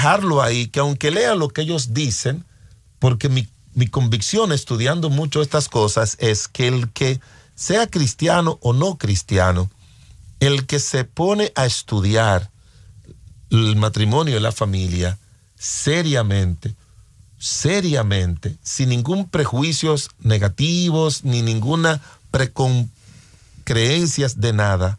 dejarlo ahí, que aunque lea lo que ellos dicen, porque mi convicción estudiando mucho estas cosas es que el que sea cristiano o no cristiano, el que se pone a estudiar el matrimonio y la familia seriamente, sin ningún prejuicios negativos, ni ninguna creencias de nada,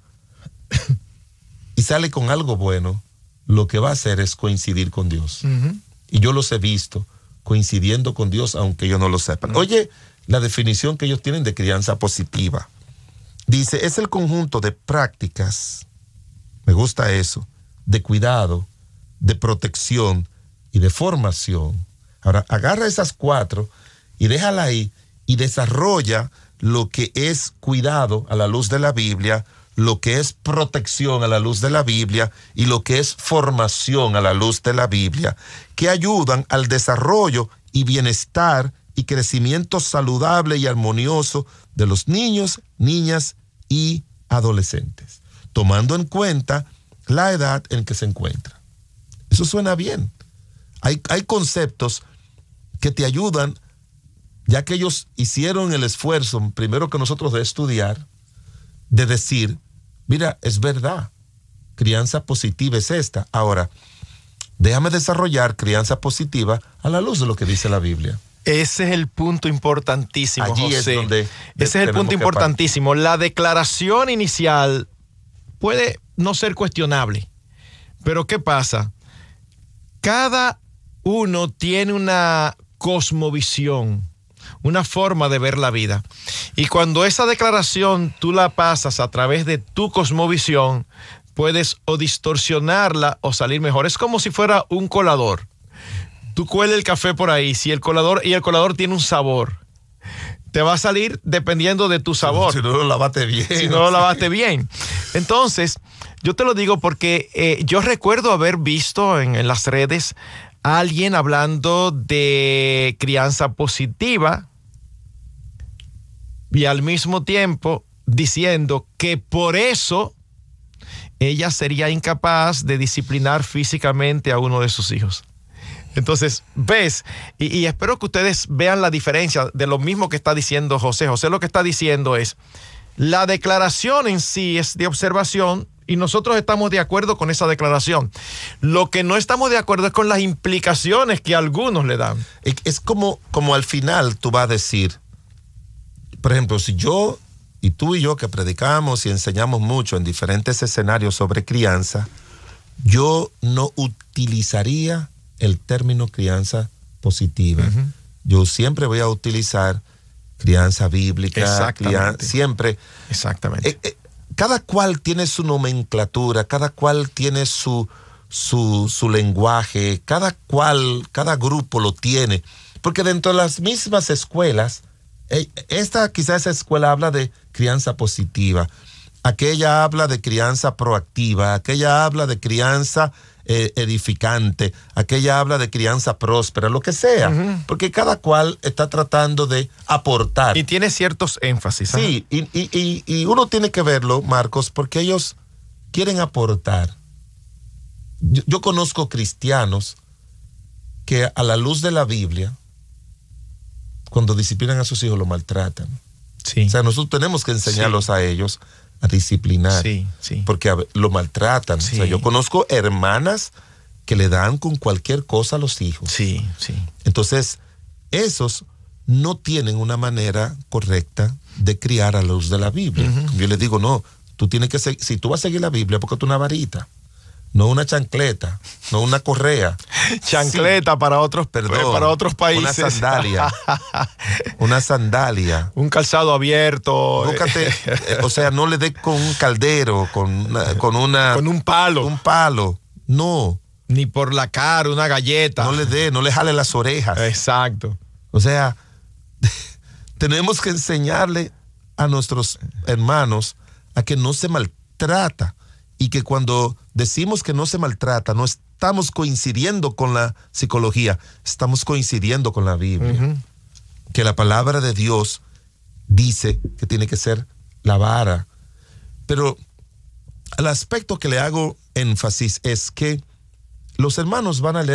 y sale con algo bueno, lo que va a hacer es coincidir con Dios. Uh-huh. Y yo los he visto coincidiendo con Dios, aunque ellos no lo sepan. Uh-huh. Oye, la definición que ellos tienen de crianza positiva. Dice, es el conjunto de prácticas, me gusta eso, de cuidado, de protección y de formación. Ahora, agarra esas 4 y déjala ahí y desarrolla lo que es cuidado a la luz de la Biblia, lo que es protección a la luz de la Biblia y lo que es formación a la luz de la Biblia, que ayudan al desarrollo y bienestar y crecimiento saludable y armonioso de los niños, niñas y adolescentes, tomando en cuenta la edad en que se encuentra. Eso suena bien. Hay conceptos que te ayudan, ya que ellos hicieron el esfuerzo, primero que nosotros, de estudiar, de decir, mira, es verdad, crianza positiva es esta. Ahora, déjame desarrollar crianza positiva a la luz de lo que dice la Biblia. Ese es el punto importantísimo, allí José. Es donde ese es el punto importantísimo. La declaración inicial puede no ser cuestionable, pero ¿qué pasa? Cada uno tiene una cosmovisión, una forma de ver la vida. Y cuando esa declaración tú la pasas a través de tu cosmovisión, puedes o distorsionarla o salir mejor. Es como si fuera un colador. Tú cuelas el café por ahí, y el colador tiene un sabor. Te va a salir dependiendo de tu sabor. Si no lo lavaste bien. Si no lo lavaste bien. Entonces, yo te lo digo porque yo recuerdo haber visto en las redes a alguien hablando de crianza positiva y al mismo tiempo diciendo que por eso ella sería incapaz de disciplinar físicamente a uno de sus hijos. Entonces, ves, y espero que ustedes vean la diferencia de lo mismo que está diciendo José. José lo que está diciendo es, la declaración en sí es de observación y nosotros estamos de acuerdo con esa declaración. Lo que no estamos de acuerdo es con las implicaciones que algunos le dan. Es como al final tú vas a decir, por ejemplo, si yo y tú y yo que predicamos y enseñamos mucho en diferentes escenarios sobre crianza, yo no utilizaría el término crianza positiva. Uh-huh. Yo siempre voy a utilizar crianza bíblica, siempre. Exactamente. Cada cual tiene su nomenclatura, cada cual tiene su lenguaje, cada grupo lo tiene, porque dentro de las mismas escuelas, quizás esa escuela habla de crianza positiva, aquella habla de crianza proactiva, aquella habla de crianza edificante, aquella habla de crianza próspera, lo que sea, uh-huh. Porque cada cual está tratando de aportar. Y tiene ciertos énfasis. Sí, y uno tiene que verlo, Marcos, porque ellos quieren aportar. Yo conozco cristianos que a la luz de la Biblia, cuando disciplinan a sus hijos, lo maltratan. Sí. O sea, nosotros tenemos que enseñarlos a ellos a disciplinar, porque lo maltratan. Sí. O sea, yo conozco hermanas que le dan con cualquier cosa a los hijos. Sí. Entonces, esos no tienen una manera correcta de criar a la luz de la Biblia. Uh-huh. Yo les digo, no, tú tienes que si tú vas a seguir la Biblia, porque tú una varita, no una chancleta, no una correa. Chancleta sí. Para otros países. Una sandalia. Un calzado abierto. Búscate, o sea, no le dé con un caldero, con un palo. Un palo, no. Ni por la cara, una galleta. No le jale las orejas. Exacto. O sea, tenemos que enseñarle a nuestros hermanos a que no se maltrata. Y que cuando decimos que no se maltrata, no estamos coincidiendo con la psicología, estamos coincidiendo con la Biblia. Uh-huh. Que la palabra de Dios dice que tiene que ser la vara. Pero el aspecto que le hago énfasis es que los hermanos van a leer